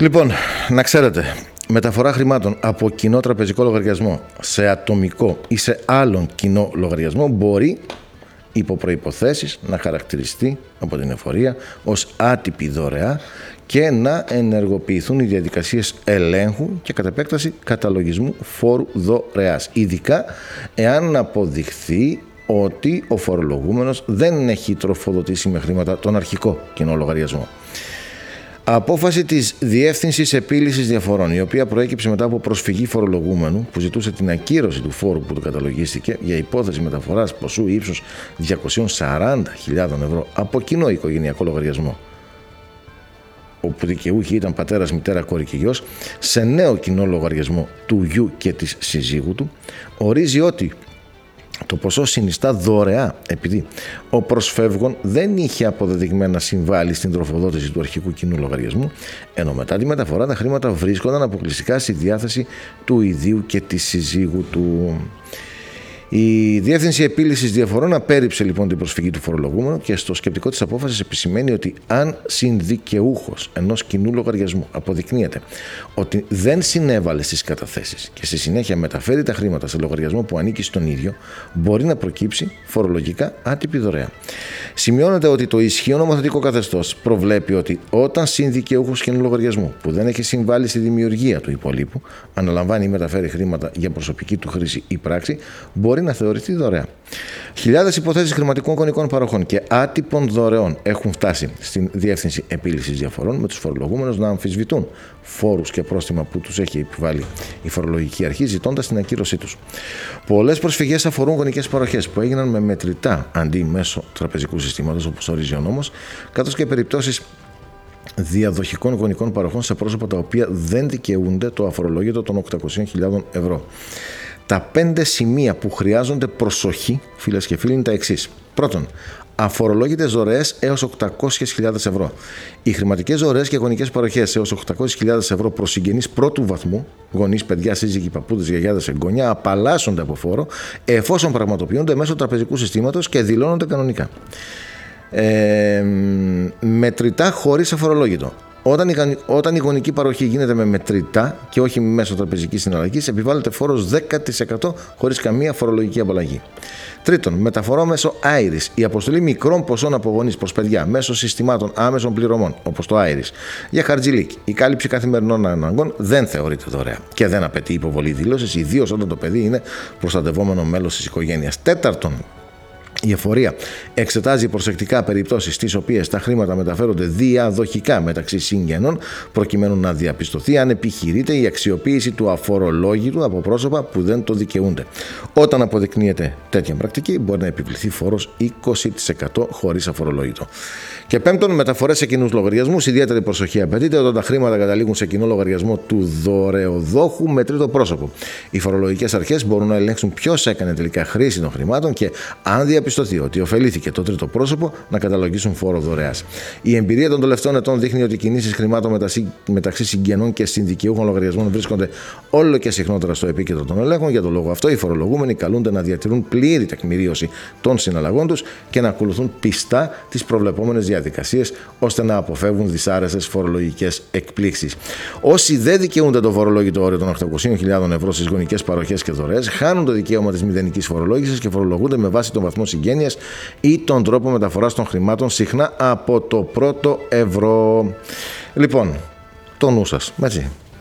Λοιπόν, να ξέρετε, μεταφορά χρημάτων από κοινό τραπεζικό λογαριασμό σε ατομικό ή σε άλλον κοινό λογαριασμό μπορεί, υπό προϋποθέσεις, να χαρακτηριστεί από την εφορία ως άτυπη δωρεά και να ενεργοποιηθούν οι διαδικασίες ελέγχου και κατ' επέκταση καταλογισμού φόρου δωρεάς, ειδικά εάν αποδειχθεί ότι ο φορολογούμενος δεν έχει τροφοδοτήσει με χρήματα τον αρχικό κοινό λογαριασμό. Απόφαση της Διεύθυνσης Επίλυσης Διαφορών, η οποία προέκυψε μετά από προσφυγή φορολογούμενου που ζητούσε την ακύρωση του φόρου που του καταλογίστηκε για υπόθεση μεταφοράς ποσού ύψους 240.000 ευρώ από κοινό οικογενειακό λογαριασμό, όπου δικαιούχοι ήταν πατέρας, μητέρα, κόρη και γιος, σε νέο κοινό λογαριασμό του γιου και της συζύγου του, ορίζει ότι το ποσό συνιστά δωρεά επειδή ο προσφεύγων δεν είχε αποδεδειγμένα συμβάλει στην τροφοδότηση του αρχικού κοινού λογαριασμού, ενώ μετά τη μεταφορά τα χρήματα βρίσκονταν αποκλειστικά στη διάθεση του ιδίου και της συζύγου του. Η Διεύθυνση Επίλυσης Διαφορών απέρριψε λοιπόν την προσφυγή του φορολογούμενου και στο σκεπτικό της απόφασης επισημαίνει ότι αν συνδικαιούχος ενός κοινού λογαριασμού αποδεικνύεται ότι δεν συνέβαλε στις καταθέσεις και στη συνέχεια μεταφέρει τα χρήματα σε λογαριασμό που ανήκει στον ίδιο, μπορεί να προκύψει φορολογικά άτυπη δωρεά. Σημειώνεται ότι το ισχύον νομοθετικό καθεστώς προβλέπει ότι όταν συνδικαιούχος κοινού λογαριασμού που δεν έχει συμβάλει στη δημιουργία του υπολείπου αναλαμβάνει ή μεταφέρει χρήματα για προσωπική του χρήση ή πράξη, μπορεί να θεωρηθεί δωρεά. Χιλιάδες υποθέσεις χρηματικών γονικών παροχών και άτυπων δωρεών έχουν φτάσει στην Διεύθυνση Επίλυσης Διαφορών, με τους φορολογούμενους να αμφισβητούν φόρους και πρόστιμα που τους έχει επιβάλει η φορολογική αρχή, ζητώντας την ακύρωσή τους. Πολλές προσφυγές αφορούν γονικές παροχές που έγιναν με μετρητά αντί μέσω τραπεζικού συστήματος, όπως ορίζει ο νόμος, καθώς και περιπτώσεις διαδοχικών γονικών παροχών σε πρόσωπα τα οποία δεν δικαιούνται το αφορολόγητο των 800.000 ευρώ. Τα 5 σημεία που χρειάζονται προσοχή, φίλες και φίλοι, είναι τα εξής. Πρώτον, αφορολόγητες δωρεές έως 800.000 ευρώ. Οι χρηματικές δωρεές και γονικές παροχές έως 800.000 ευρώ προς συγγενείς πρώτου βαθμού, γονείς, παιδιά, σύζυγοι, παππούδες, γιαγιάδες, εγγόνια, απαλλάσσονται από φόρο εφόσον πραγματοποιούνται μέσω τραπεζικού συστήματος και δηλώνονται κανονικά. Μετρητά χωρίς αφορολόγητο. Όταν η γονική παροχή γίνεται με μετρητά και όχι μέσω τραπεζικής συναλλαγής, επιβάλλεται φόρος 10% χωρίς καμία φορολογική απαλλαγή. Τρίτον, μεταφορά μέσω Iris. Η αποστολή μικρών ποσών από γονείς προς παιδιά μέσω συστημάτων άμεσων πληρωμών, όπως το Iris, για χαρτζηλίκι. Η κάλυψη καθημερινών αναγκών δεν θεωρείται δωρεά και δεν απαιτεί υποβολή δήλωσης, ιδίως όταν το παιδί είναι προστατευόμενο μέλος της οικογένειας. Τέταρτον, η εφορία εξετάζει προσεκτικά περιπτώσεις στις οποίες τα χρήματα μεταφέρονται διαδοχικά μεταξύ συγγενών, προκειμένου να διαπιστωθεί αν επιχειρείται η αξιοποίηση του αφορολόγητου από πρόσωπα που δεν το δικαιούνται. Όταν αποδεικνύεται τέτοια πρακτική, μπορεί να επιβληθεί φόρος 20% χωρίς αφορολόγητο. Και πέμπτον, μεταφορές σε κοινούς λογαριασμούς. Ιδιαίτερη προσοχή απαιτείται όταν τα χρήματα καταλήγουν σε κοινό λογαριασμό του δωρεοδόχου με τρίτο πρόσωπο. Οι φορολογικές αρχές μπορούν να ελέγξουν ποιος έκανε τελικά χρήση των χρημάτων και, αν διαπιστωθεί ότι ωφελήθηκε το τρίτο πρόσωπο, να καταλογίσουν φόρο δωρεάς. Η εμπειρία των τελευταίων ετών δείχνει ότι οι κινήσεις χρημάτων μεταξύ συγγενών και συνδικαιούχων λογαριασμών βρίσκονται όλο και συχνότερα στο επίκεντρο των ελέγχων. Για τον λόγο αυτό, οι φορολογούμενοι καλούνται να διατηρούν πλήρη τεκμηρίωση των συναλλαγών τους και να ακολουθούν πιστά τις προβλεπόμενες διαδικασίες, ώστε να αποφεύγουν δυσάρεστες φορολογικές εκπλήξεις. Όσοι δεν δικαιούνται το φορολόγητο όριο των 800.000 ευρώ στις γονικές παροχές και δωρεές, χάνουν το δικαίωμα της μηδενικής φορολόγησης και φορολογούνται με βάση τον βαθμό συγγένειας ή τον τρόπο μεταφοράς των χρημάτων, συχνά από το πρώτο ευρώ. Λοιπόν, το νου σας, έτσι.